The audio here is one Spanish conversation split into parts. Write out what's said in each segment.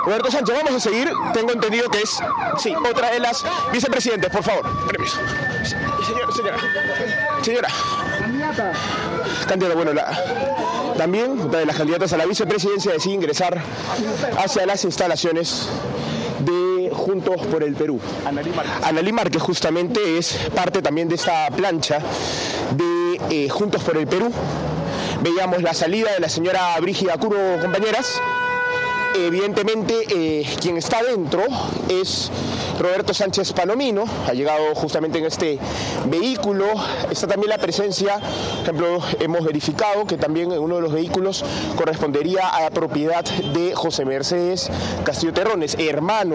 Roberto Sánchez, vamos a seguir. Tengo entendido que es, sí, otra de las vicepresidentes, por favor. Permiso. Señora. Candidata, bueno, también una de las candidatas a la vicepresidencia decide ingresar hacia las instalaciones de Juntos por el Perú. Analí Márquez justamente es parte también de esta plancha de Juntos por el Perú. Veíamos la salida de la señora Brígida Curo, compañeras. Evidentemente, quien está dentro es Roberto Sánchez Palomino, ha llegado justamente en este vehículo. Está también la presencia, por ejemplo, hemos verificado que también uno de los vehículos correspondería a la propiedad de José Mercedes Castillo Terrones, hermano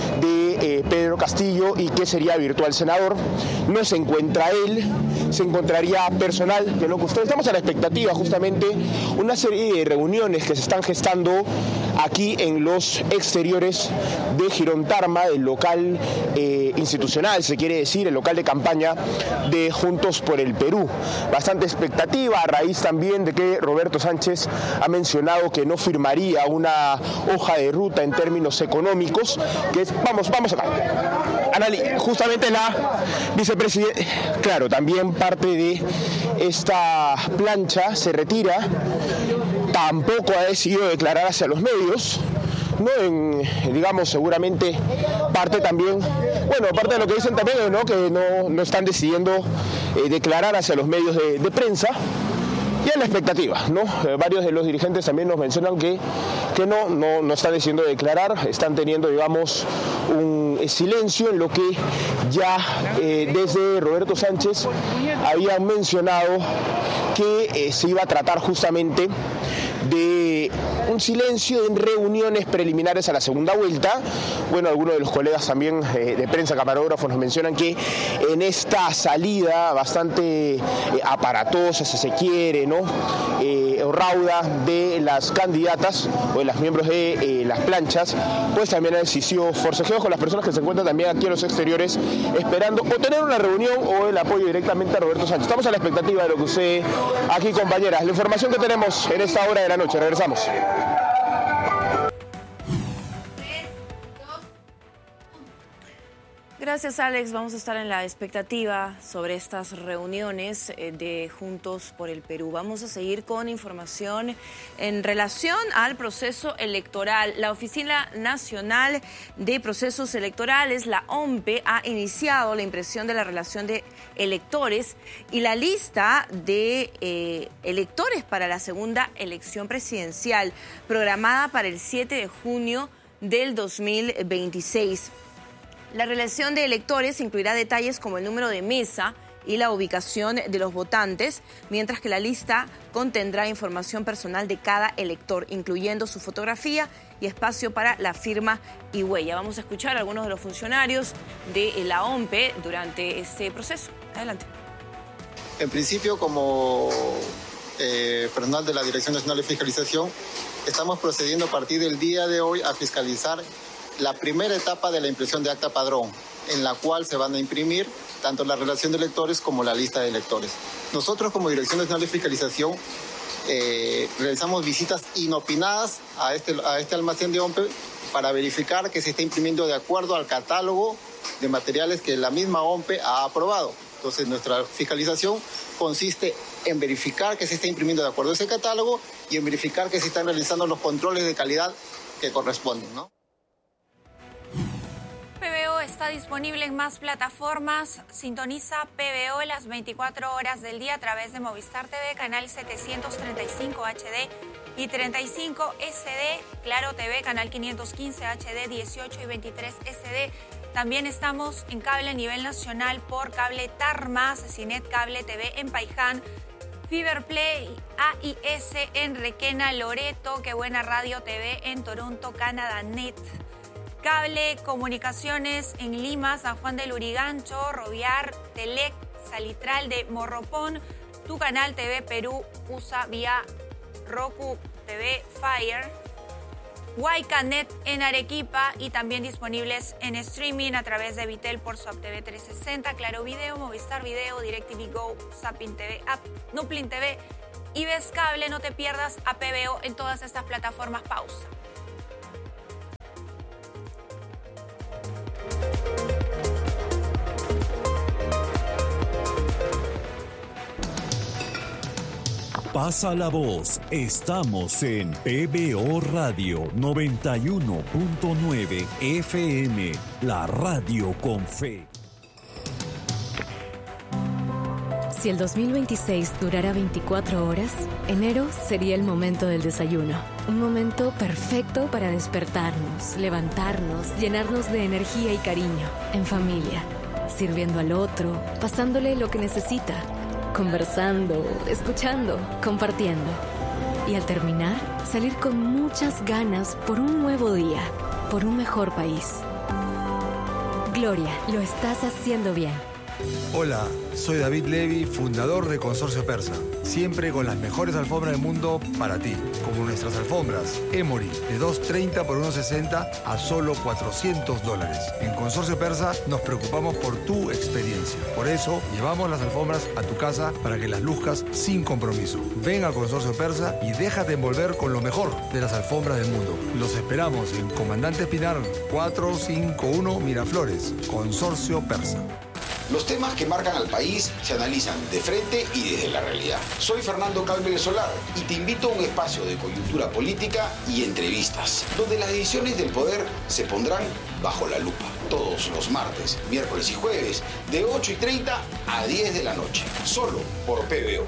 de Pedro Castillo y que sería virtual senador. No se encuentra él, se encontraría personal de lo que ustedes. Estamos a la expectativa, justamente, una serie de reuniones que se están gestando aquí en los exteriores de Girón Tarma, el local institucional, se quiere decir, el local de campaña de Juntos por el Perú. Bastante expectativa a raíz también de que Roberto Sánchez ha mencionado que no firmaría una hoja de ruta en términos económicos, que es, vamos acá. Analí, justamente la vicepresidenta, claro, también parte de esta plancha se retira, tampoco ha decidido declarar hacia los medios, ¿no? Digamos, seguramente parte también, bueno, parte de lo que dicen también, ¿no? Que no están decidiendo declarar hacia los medios de prensa. Y en la expectativa, ¿no? Varios de los dirigentes también nos mencionan que no están decidiendo declarar, están teniendo, digamos, un silencio en lo que ya desde Roberto Sánchez habían mencionado que se iba a tratar justamente de un silencio en reuniones preliminares a la segunda vuelta. Bueno, algunos de los colegas también de prensa, camarógrafos, nos mencionan que en esta salida bastante aparatosa, si se quiere, ¿no? Rauda de las candidatas o de los miembros de las planchas, pues también han existido forcejeos con las personas que se encuentran también aquí en los exteriores esperando o tener una reunión o el apoyo directamente a Roberto Sánchez. Estamos a la expectativa de lo que usted aquí, compañeras. La información que tenemos en esta hora de la noche. Regresamos. Gracias, Alex. Vamos a estar en la expectativa sobre estas reuniones de Juntos por el Perú. Vamos a seguir con información en relación al proceso electoral. La Oficina Nacional de Procesos Electorales, la OMPE, ha iniciado la impresión de la relación de electores y la lista de electores para la segunda elección presidencial, programada para el 7 de junio del 2026. La relación de electores incluirá detalles como el número de mesa y la ubicación de los votantes, mientras que la lista contendrá información personal de cada elector, incluyendo su fotografía y espacio para la firma y huella. Vamos a escuchar a algunos de los funcionarios de la OMPE durante este proceso. Adelante. En principio, como personal de la Dirección Nacional de Fiscalización, estamos procediendo a partir del día de hoy a fiscalizar la primera etapa de la impresión de acta padrón, en la cual se van a imprimir tanto la relación de electores como la lista de electores. Nosotros, como Dirección Nacional de Fiscalización, realizamos visitas inopinadas a este almacén de OMPE para verificar que se está imprimiendo de acuerdo al catálogo de materiales que la misma OMPE ha aprobado. Entonces, nuestra fiscalización consiste en verificar que se está imprimiendo de acuerdo a ese catálogo y en verificar que se están realizando los controles de calidad que corresponden, ¿no? PBO está disponible en más plataformas. Sintoniza PBO las 24 horas del día a través de Movistar TV, canal 735 HD y 35 SD, Claro TV, canal 515 HD, 18 y 23 SD. También estamos en cable a nivel nacional por Cable Tarma, Cecinet Cable TV en Paiján, Fiberplay, AIS en Requena, Loreto, Qué Buena Radio TV en Toronto, Canadá Net. Cable Comunicaciones en Lima, San Juan del Urigancho, Roviar, Telec, Salitral de Morropón, Tu Canal TV Perú usa vía Roku TV Fire, Huaycanet en Arequipa y también disponibles en streaming a través de Vitel por su app TV 360, Claro Video, Movistar Video, DirecTV Go, Zapping TV App, Nuplin TV y Ves Cable. No te pierdas a PBO en todas estas plataformas. Pausa. Pasa la voz. Estamos en PBO Radio 91.9 FM, la radio con fe. Si el 2026 durara 24 horas, enero sería el momento del desayuno. Un momento perfecto para despertarnos, levantarnos, llenarnos de energía y cariño, en familia, sirviendo al otro, pasándole lo que necesita, conversando, escuchando, compartiendo. Y al terminar, salir con muchas ganas por un nuevo día, por un mejor país. Gloria, lo estás haciendo bien. Hola, soy David Levy, fundador de Consorcio Persa. Siempre con las mejores alfombras del mundo para ti, como nuestras alfombras Emory, de $230 por $160 a solo $400. En Consorcio Persa nos preocupamos por tu experiencia. Por eso, llevamos las alfombras a tu casa para que las luzcas sin compromiso. Ven a Consorcio Persa y déjate envolver con lo mejor de las alfombras del mundo. Los esperamos en Comandante Espinar 451 Miraflores, Consorcio Persa. Los temas que marcan al país se analizan de frente y desde la realidad. Soy Fernando Calvez Solar y te invito a un espacio de coyuntura política y entrevistas, donde las decisiones del poder se pondrán bajo la lupa. Todos los martes, miércoles y jueves, de 8:30 a 10 de la noche. Solo por PBO.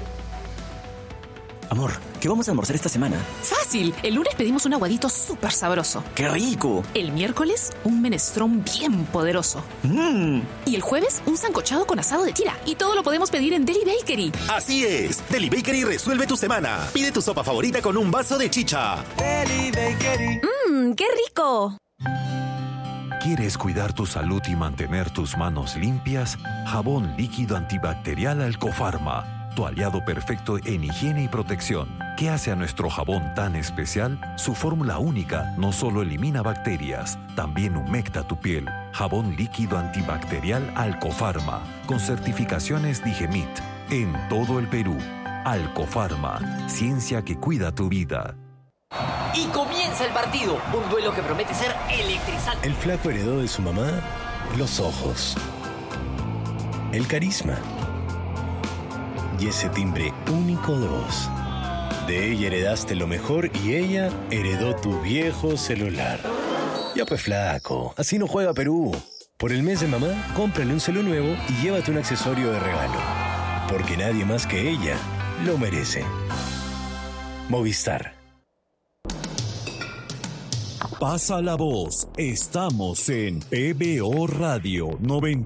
Amor, ¿qué vamos a almorzar esta semana? ¡Fácil! El lunes pedimos un aguadito súper sabroso. ¡Qué rico! El miércoles, un menestrón bien poderoso. Y el jueves, un sancochado con asado de tira. Y todo lo podemos pedir en Deli Bakery. ¡Así es! Deli Bakery resuelve tu semana. Pide tu sopa favorita con un vaso de chicha. Deli Bakery. ¡Qué rico! ¿Quieres cuidar tu salud y mantener tus manos limpias? Jabón líquido antibacterial Alcofarma. Tu aliado perfecto en higiene y protección. ¿Qué hace a nuestro jabón tan especial? Su fórmula única no solo elimina bacterias, también humecta tu piel. Jabón líquido antibacterial Alcofarma, con certificaciones Digemit, en todo el Perú. Alcofarma, ciencia que cuida tu vida. Y comienza el partido, un duelo que promete ser electrizante. El flaco heredó de su mamá los ojos, el carisma y ese timbre único de voz. De ella heredaste lo mejor y ella heredó tu viejo celular. Ya pues flaco, así no juega Perú. Por el mes de mamá, cómprale un celu nuevo y llévate un accesorio de regalo. Porque nadie más que ella lo merece. Movistar. Pasa la voz. Estamos en PBO Radio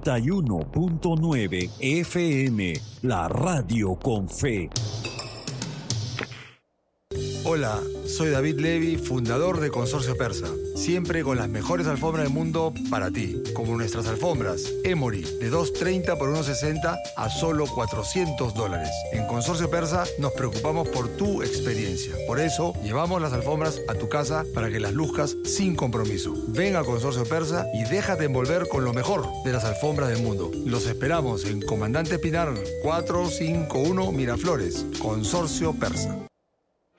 91.9 FM, la radio con fe. Hola, soy David Levy, fundador de Consorcio Persa. Siempre con las mejores alfombras del mundo para ti, como nuestras alfombras Emory, de $230 por $160 a solo $400. En Consorcio Persa nos preocupamos por tu experiencia. Por eso, llevamos las alfombras a tu casa para que las luzcas sin compromiso. Ven a Consorcio Persa y déjate envolver con lo mejor de las alfombras del mundo. Los esperamos en Comandante Espinar 451 Miraflores, Consorcio Persa.